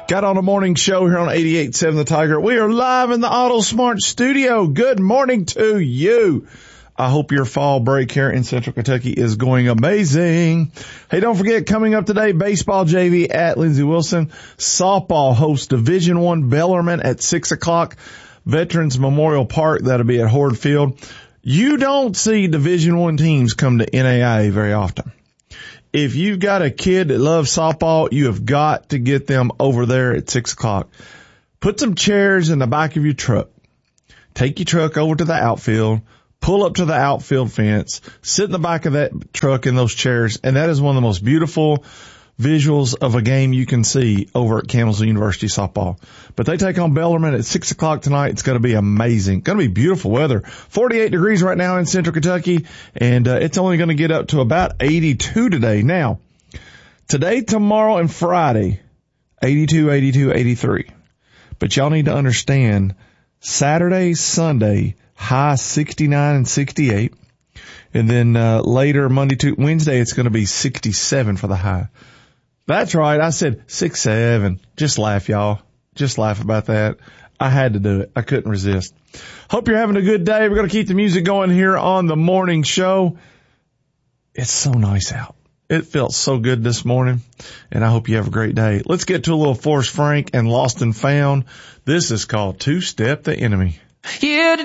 Got on a morning show here on 88.7 The Tiger. We are live in the Auto Smart studio. Good morning to you. I hope your fall break here in Central Kentucky is going amazing. Hey, don't forget, coming up today, baseball JV at Lindsey Wilson. Softball hosts Division I Bellarmine at 6 o'clock. Veterans Memorial Park, that'll be at Horde Field. You don't see Division I teams come to NAIA very often. If you've got a kid that loves softball, you have got to get them over there at 6 o'clock. Put some chairs in the back of your truck. Take your truck over to the outfield. Pull up to the outfield fence. Sit in the back of that truck in those chairs. And that is one of the most beautiful visuals of a game you can see over at Campbellsville University softball. But they take on Bellarmine at 6 o'clock tonight. It's going to be amazing. Going to be beautiful weather. 48 degrees right now in Central Kentucky, and it's only going to get up to about 82 today. Now, today, tomorrow, and Friday, 82, 82, 83. But y'all need to understand, Saturday, Sunday, high 69 and 68. And then later, Monday to Wednesday, it's going to be 67 for the high. That's right. I said 6-7. Just laugh, y'all. Just laugh about that. I had to do it. I couldn't resist. Hope you're having a good day. We're going to keep the music going here on the morning show. It's so nice out. It felt so good this morning, and I hope you have a great day. Let's get to a little Forrest Frank and Lost and Found. This is called Two Step the Enemy. Yeah.